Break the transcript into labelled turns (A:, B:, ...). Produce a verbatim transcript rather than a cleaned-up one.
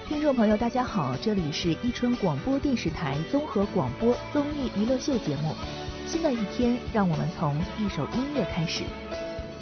A: 听众朋友大家好，这里是伊春广播电视台综合广播综艺娱乐秀节目。新的一天，让我们从一首音乐开始。